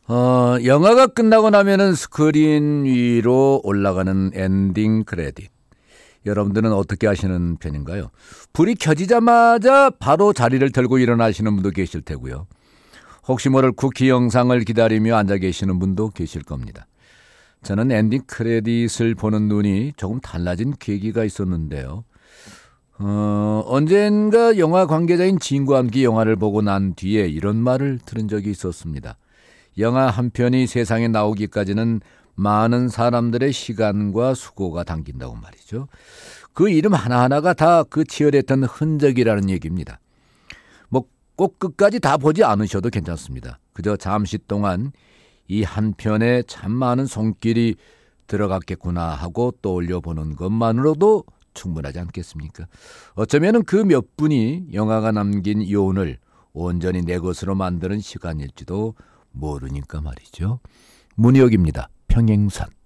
영화가 끝나고 나면은 스크린 위로 올라가는 엔딩 크레딧. 여러분들은 어떻게 하시는 편인가요? 불이 켜지자마자 바로 자리를 들고 일어나시는 분도 계실 테고요. 혹시 모를 쿠키 영상을 기다리며 앉아 계시는 분도 계실 겁니다. 저는 엔딩 크레딧을 보는 눈이 조금 달라진 계기가 있었는데요. 언젠가 영화 관계자인 지인과 함께 영화를 보고 난 뒤에 이런 말을 들은 적이 있었습니다. 영화 한 편이 세상에 나오기까지는 많은 사람들의 시간과 수고가 담긴다고 말이죠. 그 이름 하나하나가 다 그 치열했던 흔적이라는 얘기입니다. 뭐 꼭 끝까지 다 보지 않으셔도 괜찮습니다. 그저 잠시 동안 이 한 편에 참 많은 손길이 들어갔겠구나 하고 떠올려 보는 것만으로도 충분하지 않겠습니까? 어쩌면 그 몇 분이 영화가 남긴 요운을 온전히 내 것으로 만드는 시간일지도 모르니까 말이죠. 문희옥입니다. 평행선.